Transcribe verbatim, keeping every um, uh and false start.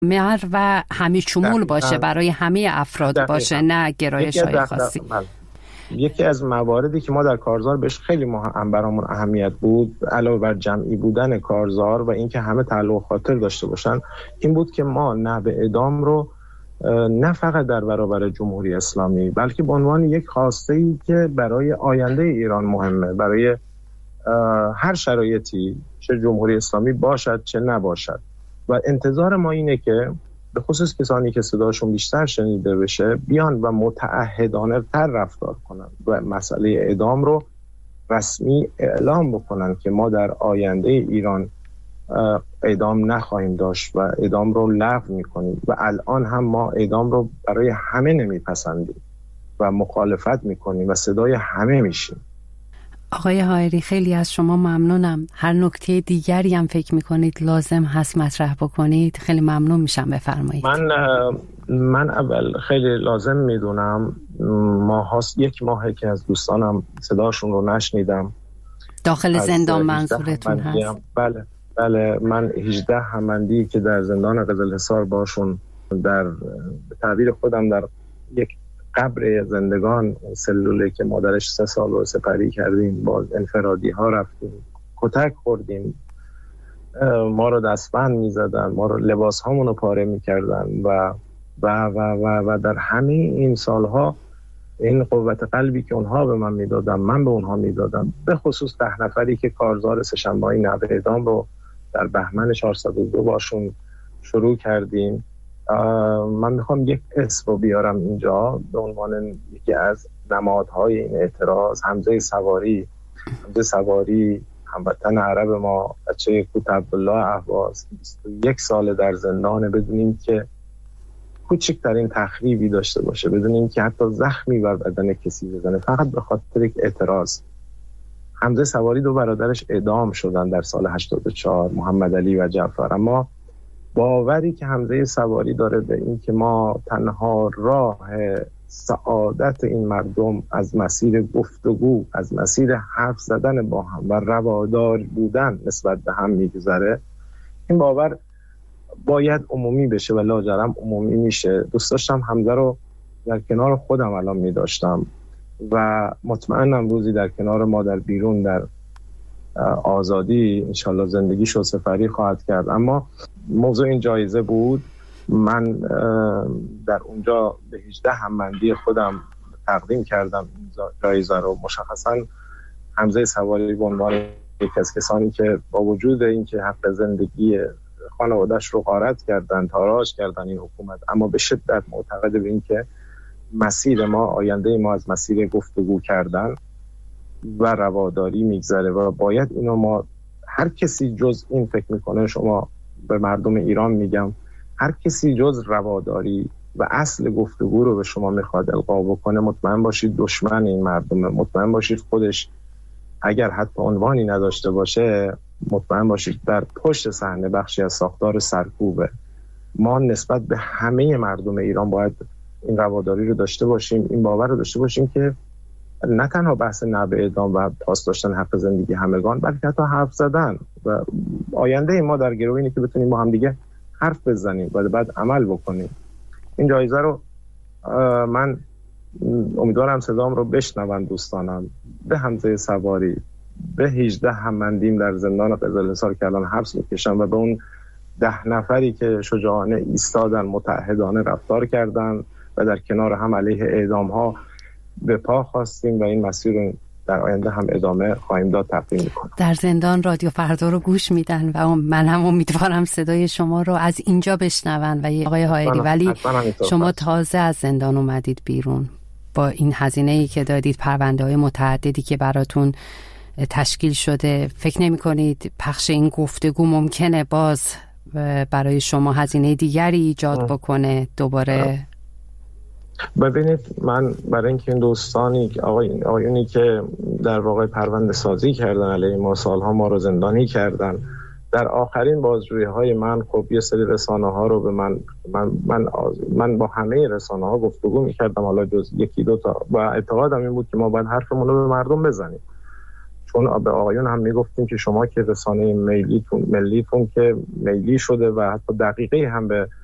مستمر و همه شمول باشه، برای همه افراد دقیقا. باشه، نه گرایش های خاصی. یکی از مواردی که ما در کارزار بهش خیلی مهم برامون اهمیت بود، علاوه بر جمعی بودن کارزار و اینکه همه تعلق خاطر داشته باشن، این بود که ما نحوه اعدام رو نه فقط در برابر جمهوری اسلامی، بلکه به عنوان یک خواسته‌ای که برای آینده ایران مهمه، برای هر شرایطی، چه جمهوری اسلامی باشد چه نباشد. و انتظار ما اینه که به خصوص کسانی که صداشون بیشتر شنیده بشه بیان و متعهدانه تر رفتار کنن و مسئله اعدام رو رسمی اعلام بکنن که ما در آینده ایران اعدام نخواهیم داشت و اعدام رو لغو میکنیم. و الان هم ما اعدام رو برای همه نمیپسندیم و مخالفت میکنیم و صدای همه میشیم. آقای حائری خیلی از شما ممنونم. هر نکته دیگری هم فکر میکنید لازم هست مطرح بکنید خیلی ممنون میشم، بفرمایید. من من اول خیلی لازم میدونم، ماه هاست یک ماهه که از دوستانم صداشون رو نشنیدم. داخل زندان منظورتون هست؟ بله بله، من هجده همندی که در زندان قزلحصار باشون در تعبیر خودم در یک قبر زندگان، سلوله که مادرش سه سال رو سپری کردیم، با انفرادی ها رفتیم، کتک خوردیم، ما رو دستبند می زدن، ما رو لباس هامون رو پاره می کردن و و و و و در همه این سالها این قوت قلبی که اونها به من می دادن من به اونها می دادم. به خصوص ده نفری که کارزار سه‌شنبه‌ای نحوه اعدام رو در بهمن چهارصد و دو باشون شروع کردیم. من میخوام یک اسم رو بیارم اینجا به عنوان یکی از نمادهای این اعتراض. حمزه سواری. حمزه سواری هموطن عرب ما، بچه کوت عبدالله اهواز، بیست و یک ساله در زندانه بدونیم که کوچکترین تخریبی داشته باشه، بدونیم که حتی زخمی بر بدن کسی بزنه، فقط به خاطر یک اعتراض. حمزه سواری دو برادرش اعدام شدن در سال هشتاد و چهار، محمد علی و جعفر. اما باوری که حمزه سواری داره به این که ما تنها راه سعادت این مردم از مسیر گفتگو، از مسیر حرف زدن با هم و روادار بودن نسبت به هم میگذره، این باور باید عمومی بشه و لاجرم عمومی میشه. دوست داشتم حمزه رو در کنار خودم الان میداشتم و مطمئنم روزی در کنار ما در بیرون در آزادی انشالله زندگیشو سپری خواهد کرد. اما موضوع این جایزه بود. من در اونجا به هجده هممندی خودم تقدیم کردم این جایزه رو. مشخصا حمزه سواری به عنوان یک از کسانی که با وجود اینکه حق زندگی خانواده‌اش رو غارت کردن، تاراج کردن این حکومت، اما به شدت معتقد به این که مسیر ما، آینده ما از مسیر گفتگو کردن و رواداری میگذره و باید اینو ما، هر کسی جز این فکر میکنه، شما به مردم ایران میگم، هر کسی جز رواداری و اصل گفتگو رو به شما میخواد القا بکنه، مطمئن باشید دشمن این مردمه. مطمئن باشید خودش اگر حتی عنوانی نداشته باشه، مطمئن باشید در پشت صحنه بخشی از ساختار سرکوبه. ما نسبت به همه مردم ایران باید این رواداری رو داشته باشیم، این باور رو داشته باشیم که نه تنها بحث نحوه اعدام و پاس داشتن حق زندگی همگان، بلکه حتی حرف زدن و آینده ما در گروه اینه که بتونیم با هم دیگه حرف بزنیم و بعد عمل بکنیم. این جایزه رو من امیدوارم صدام رو بشنون دوستانم، به حمزه سواری، به هجده هممندیم در زندان قزلحصار که الان حبس میکشن و به اون ده نفری که شجاعانه ایستادن، متعهدانه رفتار کردن و در کنار هم علیه اعدام ها به پا خواستیم و این مسیر رو در آینده هم ادامه خواهیم داد، تقدیم میکنم. در زندان رادیو فردا رو گوش میدن و من هم امیدوارم صدای شما رو از اینجا بشنون. و آقای حائری، ولی شما تازه از زندان اومدید بیرون با این هزینه‌ای که دادید، پرونده های متعددی که براتون تشکیل شده، فکر نمی کنید پخش این گفتگو ممکنه باز برای شما هزینه دیگری ایجاد بکنه دوباره؟ ببینید، من برای اینکه این دوستانی آقای آقایونی که در واقع پرونده سازی کردن علیه ما، سالها ما رو زندانی کردن، در آخرین بازجویی‌های من خب یه سری رسانه‌ها رو به من من من, من با همه رسانه‌ها گفتگو می‌کردم، حالا جز یکی دو تا، و اعتقادم این بود که ما باید حرفمون رو به مردم بزنیم، چون به آقایون هم میگفتیم که شما که رسانه ملیتون ملیتون که میلی شده و حتی دقیقه هم به